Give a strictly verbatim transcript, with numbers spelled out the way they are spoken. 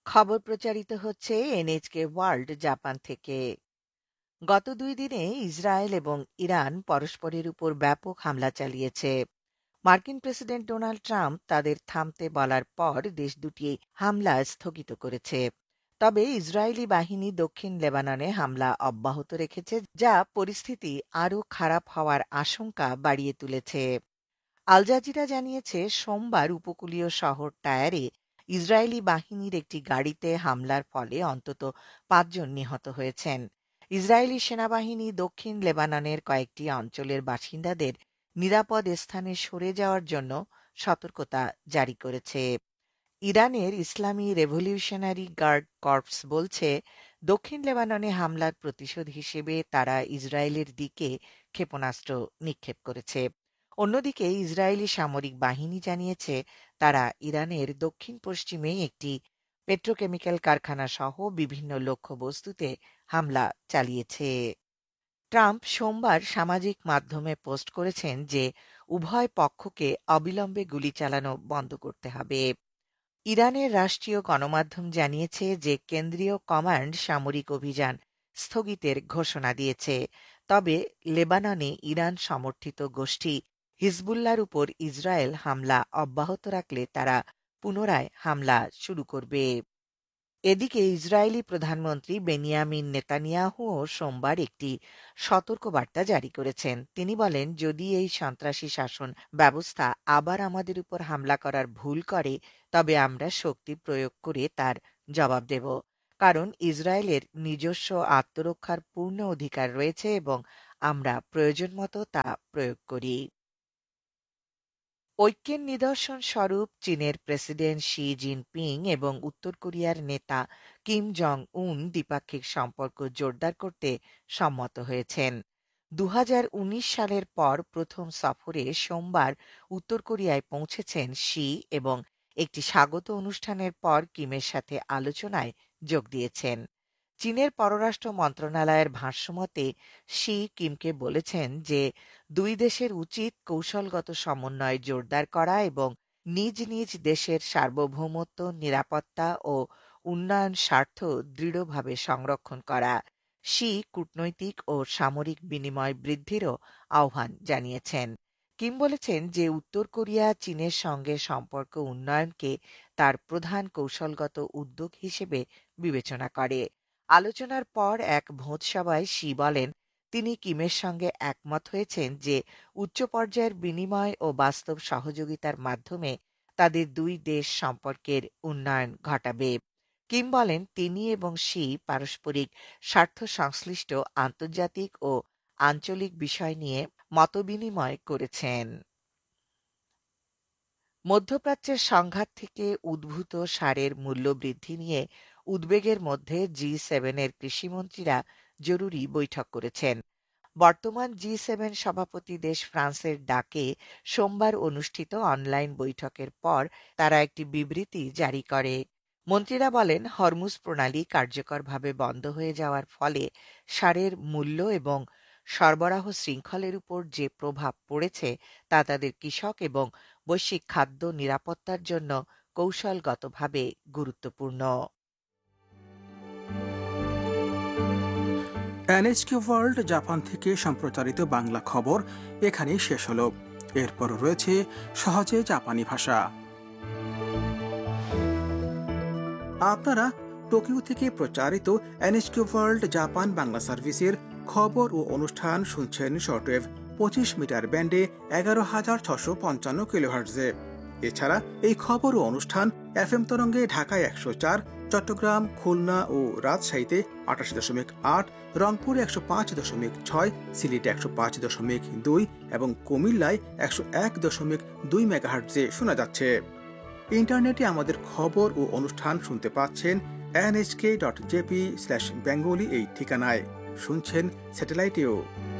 খবর প্রচারিত হচ্ছে এনএইচকে ওয়ার্ল্ড জাপান থেকে। গত দুই দিনে ইসরায়েল এবং ইরান পরস্পরের উপর ব্যাপক হামলা চালিয়েছে। মার্কিন প্রেসিডেন্ট ডোনাল্ড ট্রাম্প তাদের থামতে বলার পর দেশ দুটি হামলা স্থগিত করেছে। তবে ইসরায়েলি বাহিনী দক্ষিণ লেবাননে হামলা অব্যাহত রেখেছে, যা পরিস্থিতি আরও খারাপ হওয়ার আশঙ্কা বাড়িয়ে তুলেছে। আল জাজিরা জানিয়েছে সোমবার উপকূলীয় শহর টায়ারে ইসরায়েলি বাহিনীর একটি গাড়িতে হামলার ফলে অন্তত পাঁচজন নিহত হয়েছেন। ইসরায়েলি সেনাবাহিনী দক্ষিণ লেবাননের কয়েকটি অঞ্চলের বাসিন্দাদের নিরাপদ স্থানে সরে যাওয়ার জন্য সতর্কতা জারি করেছে। ইরানের ইসলামী রেভলিউশনারি গার্ড কর্পস বলছে, দক্ষিণ লেবাননে হামলার প্রতিশোধ হিসেবে তারা ইসরায়েলের দিকে ক্ষেপণাস্ত্র নিক্ষেপ করেছে। অন্যদিকে ইসরায়েলি সামরিক বাহিনী জানিয়েছে তারা ইরানের দক্ষিণ পশ্চিমে একটি পেট্রোকেমিক্যাল কারখানা সহ বিভিন্ন লক্ষ্যবস্তুতে হামলা চালিয়েছে। ট্রাম্প সোমবার সামাজিক মাধ্যমে পোস্ট করেছেন যে উভয় পক্ষকে অবিলম্বে গুলি চালানো বন্ধ করতে হবে। ইরানের রাষ্ট্রীয় গণমাধ্যম জানিয়েছে যে কেন্দ্রীয় কমান্ড সামরিক অভিযান স্থগিতের ঘোষণা দিয়েছে। তবে লেবাননে ইরান সমর্থিত গোষ্ঠী হিজবুল্লাহর উপর ইসরায়েল হামলা অব্যাহত রাখলে তারা পুনরায় হামলা শুরু করবে। এদিকে ইসরায়েলি প্রধানমন্ত্রী বেনিয়ামিন নেতানিয়াহুও সোমবার একটি সতর্কবার্তা জারি করেছেন। তিনি বলেন, যদি এই সন্ত্রাসী শাসন ব্যবস্থা আবার আমাদের উপর হামলা করার ভুল করে, তবে আমরা শক্তি প্রয়োগ করে তার জবাব দেব। কারণ ইসরায়েলের নিজস্ব আত্মরক্ষার পূর্ণ অধিকার রয়েছে এবং আমরা প্রয়োজন মতো তা প্রয়োগ করি। ঐক্যের নিদর্শন স্বরূপ চীনের প্রেসিডেন্ট শি জিনপিং এবং উত্তর কোরিয়ার নেতা কিম জং উন দ্বিপাক্ষিক সম্পর্ক জোরদার করতে সম্মত হয়েছেন। দু হাজার উনিশ সালের পর প্রথম সফরে সোমবার উত্তর কোরিয়ায় পৌঁছেছেন শি এবং একটি স্বাগত অনুষ্ঠানের পর কিমের সাথে আলোচনায় যোগ দিয়েছেন। চীনের পররাষ্ট্র মন্ত্রণালয়ের ভাষ্যমতে শি কিমকে বলেছেন যে দুই দেশের উচিত কৌশলগত সমন্বয় জোরদার করা এবং নিজ নিজ দেশের সার্বভৌমত্ব, নিরাপত্তা ও উন্নয়ন স্বার্থ দৃঢ়ভাবে সংরক্ষণ করা। শি কূটনৈতিক ও সামরিক বিনিময় বৃদ্ধিরও আহ্বান জানিয়েছেন। কিম বলেছেন যে উত্তর কোরিয়া চীনের সঙ্গে সম্পর্ক উন্নয়নকে তার প্রধান কৌশলগত উদ্যোগ হিসেবে বিবেচনা করে। আলোচনার পর এক ভোজসভায় শি বলেন, তিনি কিমের সঙ্গে একমত হয়েছেন যে উচ্চ পর্যায়ের বিনিময় ও বাস্তব সহযোগিতার মাধ্যমে তাদের দুই দেশ সম্পর্কের উন্নয়ন ঘটাবে। কিম বলেন, তিনি এবং শি পারস্পরিক স্বার্থ সংশ্লিষ্ট আন্তর্জাতিক ও আঞ্চলিক বিষয় নিয়ে মতবিনিময় করেছেন। মধ্যপ্রাচ্যের সংঘাত থেকে উদ্ভূত সারের মূল্যবৃদ্ধি নিয়ে উদ্বেগের মধ্যে জি সেভেনের কৃষিমন্ত্রীরা জরুরি বৈঠক করেছেন। বর্তমান জি সেভেন সভাপতি দেশ ফ্রান্সের ডাকে সোমবার অনুষ্ঠিত অনলাইন বৈঠকের পর তারা একটি বিবৃতি জারি করে। মন্ত্রীরা বলেন, হরমুজ প্রণালী কার্যকরভাবে বন্ধ হয়ে যাওয়ার ফলে সারের মূল্য এবং সরবরাহ শৃঙ্খলের উপর যে প্রভাব পড়েছে তা তাদের কৃষক এবং বৈশ্বিক খাদ্য নিরাপত্তার জন্য কৌশলগতভাবে গুরুত্বপূর্ণ। এনএইচকে ওয়ার্ল্ড জাপান থেকে সম্প্রচারিত বাংলা খবর এখানেই শেষ হলো। এরপর রয়েছে সহজে জাপানি ভাষা। আপনারা টোকিও থেকে প্রচারিত এনএইচকে ওয়ার্ল্ড জাপান বাংলা সার্ভিসের খবর ও অনুষ্ঠান শুনছেন শর্টওয়েভ পঁচিশ মিটার ব্যান্ডে এগারো হাজার ছশো পঞ্চান্ন কিলোহার্টজে। এছাড়া এই খবর ও অনুষ্ঠান এফএম তরঙ্গে ঢাকায় একশো চার, চট্টগ্রাম, খুলনা ও রাজশাহীতে আটাশি দশমিক আট, রংপুরে একশো পাঁচ দশমিক ছয়, সিলেটে একশো পাঁচ দশমিক দুই এবং কুমিল্লায় একশো এক দশমিক দুই মেগাহার্টজে শোনা যাচ্ছে। ইন্টারনেটে আমাদের খবর ও অনুষ্ঠান শুনতে পাচ্ছেন NHK dot JP slash Bengali এই ঠিকানায়। শুনছেন স্যাটেলাইটেও।